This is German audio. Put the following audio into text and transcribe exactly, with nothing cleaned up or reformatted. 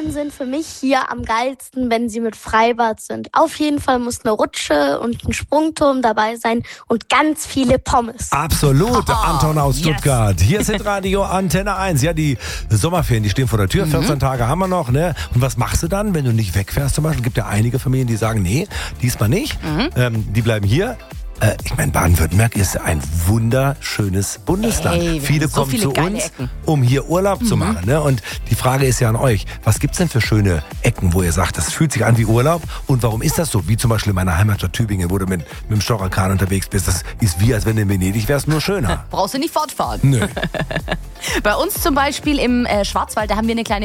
Ferien sind für mich hier am geilsten, wenn sie mit Freibad sind. Auf jeden Fall muss eine Rutsche und ein Sprungturm dabei sein und ganz viele Pommes. Absolut, oh, Anton aus yes. Stuttgart. Hier ist Radio Antenne eins. Ja, die Sommerferien, die stehen vor der Tür. Mhm. vierzehn Tage haben wir noch, ne? Und was machst du dann, wenn du nicht wegfährst zum Beispiel? Es gibt ja einige Familien, die sagen, nee, diesmal nicht. Mhm. Ähm, die bleiben hier. Äh, ich meine, Baden-Württemberg ist ein wunderschönes Bundesland. Ey, viele so kommen viele zu uns, Ecken. um hier Urlaub mhm. zu machen. Ne? Und die Frage ist ja an euch, was gibt's denn für schöne Ecken, wo ihr sagt, das fühlt sich an wie Urlaub? Und warum ist das so? Wie zum Beispiel in meiner Heimatstadt Tübingen, wo du mit, mit dem Storcherkahn unterwegs bist. Das ist wie, als wenn du in Venedig wärst, nur schöner. Brauchst du nicht fortfahren. Nö. Bei uns zum Beispiel im äh, Schwarzwald, da haben wir eine kleine